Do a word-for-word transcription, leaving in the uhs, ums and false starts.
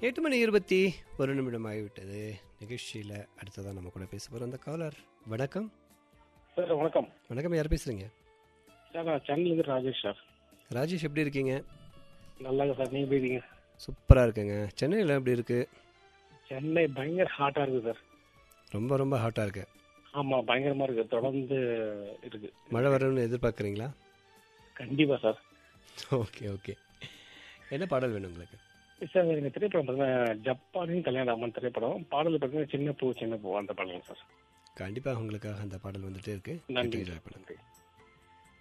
எட்டு மணி இருபத்தி ஒரு நிமிடம் ஆகிவிட்டது. நிகழ்ச்சியில் அடுத்ததான் நம்ம கூட பேச போகிறோம் அந்த காலர். வணக்கம் சார். வணக்கம். வணக்கம், யார் பேசுகிறீங்க? சார் நான் சென்னையிலேருந்து ராஜேஷ் சார். ராஜேஷ், எப்படி இருக்கீங்க? நல்லாங்க சார். நீங்கள் எப்படி இருக்கீங்க? சூப்பராக இருக்குங்க. சென்னையில் எப்படி இருக்குது? சென்னை பயங்கர ஹாட்டாக இருக்குது சார். ரொம்ப ரொம்ப ஹாட்டாக இருக்கு. ஆமாம், பயங்கரமாக இருக்குது. தொடர்ந்து இருக்குது. மழை வரும்னு எதிர்பார்க்குறீங்களா? கண்டிப்பாக சார். Okay okay. என்ன பாடல் வேணும் உங்களுக்கு? சார் எங்கள் திரைப்படம் பார்த்தீங்கன்னா ஜப்பானின் கல்யாண அம்மன் திரைப்படம். பாடல் பார்த்தீங்கன்னா சின்ன பூ சின்ன பூ அந்த பாடலுங்க சார். கண்டிப்பாக உங்களுக்காக அந்த பாடல் வந்துட்டே இருக்கு. நன்றி. என்ஜாய் பண்ணுங்க. நன்றி.